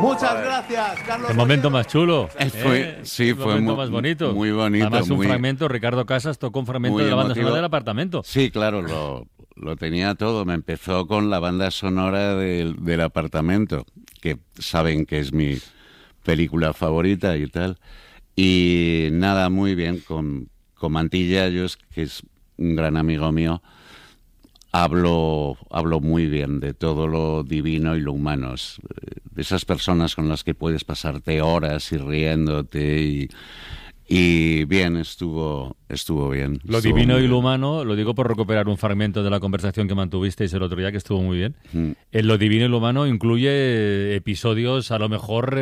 Muchas gracias, Carlos. El momento más chulo. Fue momento más bonito. Muy bonito. Además, un fragmento, Ricardo Casas tocó un fragmento de la banda sonora del Apartamento. Sí, claro, lo tenía todo. Me empezó con la banda sonora del Apartamento, que saben que es mi película favorita y tal. Y nada, muy bien, con Mantilla, que es un gran amigo mío, hablo muy bien de todo lo divino y lo humano, de esas personas con las que puedes pasarte horas y riéndote y bien, estuvo bien. Lo divino y lo humano, lo digo por recuperar un fragmento de la conversación que mantuvisteis el otro día, que estuvo muy bien. En lo divino y lo humano incluye episodios a lo mejor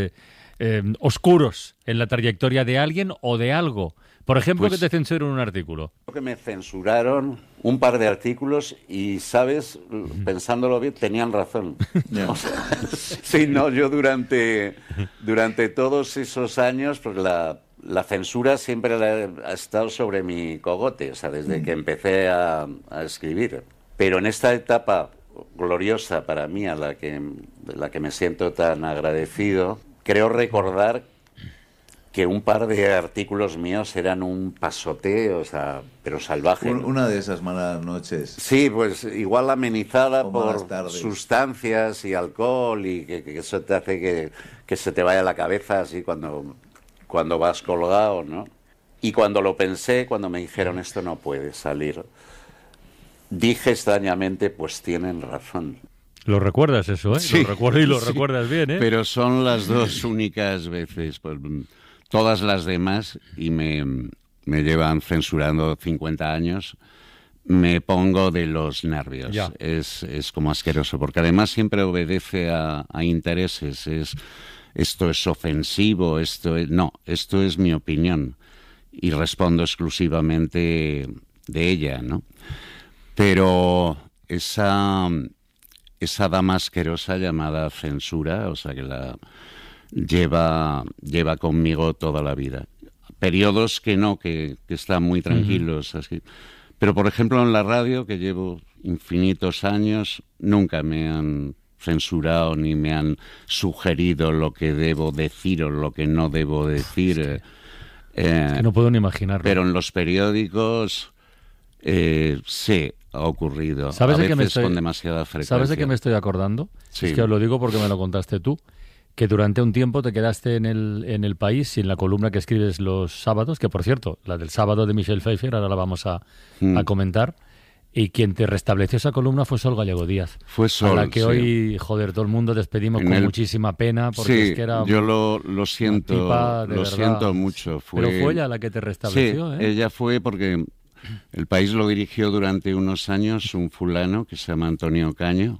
oscuros en la trayectoria de alguien o de algo. Por ejemplo, que te censuren un artículo. Creo que me censuraron un par de artículos y, ¿sabes? Pensándolo bien, tenían razón. O sea, sí, no, yo durante todos esos años, pues la censura siempre ha estado sobre mi cogote, o sea, desde que empecé a escribir. Pero en esta etapa gloriosa para mí, de la que me siento tan agradecido, creo recordar que un par de artículos míos eran un pasoteo, o sea, pero salvaje. Una de esas malas noches. Sí, pues igual amenizada por sustancias y alcohol y que eso te hace que se te vaya la cabeza así cuando vas colgado, ¿no? Y cuando lo pensé, cuando me dijeron esto no puede salir, dije extrañamente, pues tienen razón. ¿Lo recuerdas eso, eh? Sí, lo recuerdo y lo recuerdas bien, ¿eh? Pero son las dos únicas veces, pues, todas las demás, y me llevan censurando 50 años, me pongo de los nervios. Ya. Es como asqueroso, porque además siempre obedece a intereses. Esto es ofensivo, no, esto es mi opinión, y respondo exclusivamente de ella, ¿no? Pero esa dama asquerosa llamada censura, o sea, que la lleva conmigo toda la vida. Periodos que están muy tranquilos, así. Pero, por ejemplo, en la radio, que llevo infinitos años, nunca me han censurado ni me han sugerido lo que debo decir o lo que no debo decir. Es que no puedo ni imaginarlo. Pero en los periódicos sí ha ocurrido. ¿Sabes a de veces con demasiada frecuencia. ¿Sabes de qué me estoy acordando? Sí. Es que os lo digo porque me lo contaste tú. Que durante un tiempo te quedaste en el País sin la columna que escribes los sábados, que por cierto, la del sábado de Michelle Pfeiffer, ahora la vamos a comentar, y quien te restableció esa columna fue Sol Gallego Díaz. Fue Sol, a la que sí. Hoy, joder, todo el mundo despedimos con muchísima pena, porque sí, es que era yo lo siento, siento mucho. Pero fue ella la que te restableció, sí, ¿eh? ella fue porque el País lo dirigió durante unos años un fulano que se llama Antonio Caño,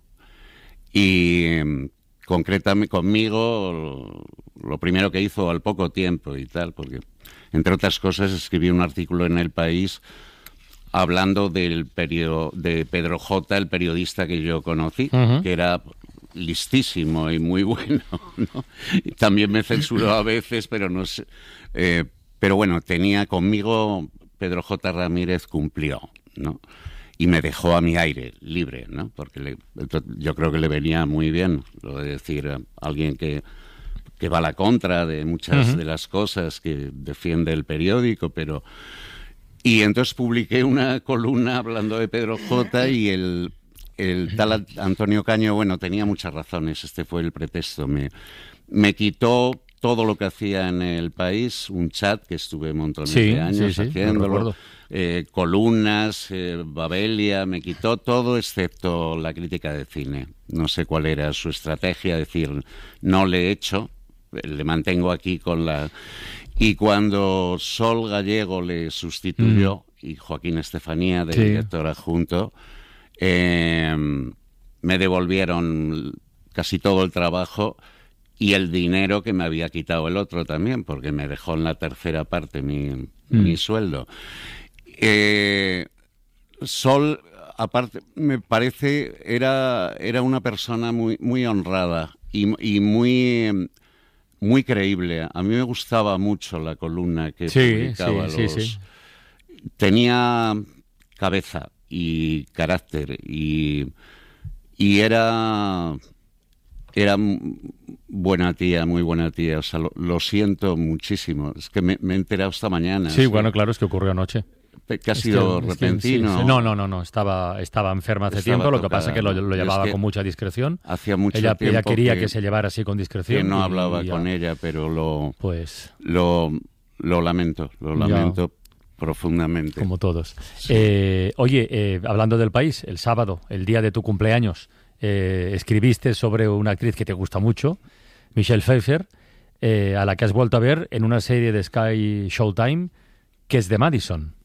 y concretamente conmigo lo primero que hizo al poco tiempo y tal, porque entre otras cosas escribí un artículo en El País hablando del periodo de Pedro J., el periodista que yo conocí, que era listísimo y muy bueno, ¿no? Y también me censuró a veces, pero no sé. Pero bueno, tenía conmigo, Pedro J. Ramírez cumplió, ¿no? Y me dejó a mi aire, libre, ¿no? Porque yo creo que le venía muy bien lo de decir a alguien que va a la contra de muchas de las cosas que defiende el periódico, pero... Y entonces publiqué una columna hablando de Pedro J. y el tal Antonio Caño, bueno, tenía muchas razones, este fue el pretexto. Me quitó todo lo que hacía en El País, un chat que estuve montones de años haciéndolo, columnas, Babelia, me quitó todo excepto la crítica de cine. No sé cuál era su estrategia, decir, no le he hecho, le mantengo aquí con la... Y cuando Sol Gallego le sustituyó, y Joaquín Estefanía, de director adjunto, me devolvieron casi todo el trabajo y el dinero que me había quitado el otro también, porque me dejó en la tercera parte mi sueldo. Sol, aparte, me parece, era una persona muy, muy honrada y muy... muy creíble. A mí me gustaba mucho la columna que publicaba. Tenía cabeza y carácter y era Era buena tía, muy buena tía. O sea, lo siento muchísimo. Es que me he enterado esta mañana. Sí, bueno, claro, es que ocurrió anoche. Que ha sido repentino. Sí. No. Estaba enferma hace tiempo. Lo que pasa es que lo llevaba con mucha discreción. Hacía mucho ella tiempo quería que se llevara así con discreción. Que no hablaba con ella, pero lo lamento profundamente. Como todos. Sí. Oye, hablando del país, el sábado, el día de tu cumpleaños, escribiste sobre una actriz que te gusta mucho, Michelle Pfeiffer, a la que has vuelto a ver en una serie de Sky Showtime, que es de Madison.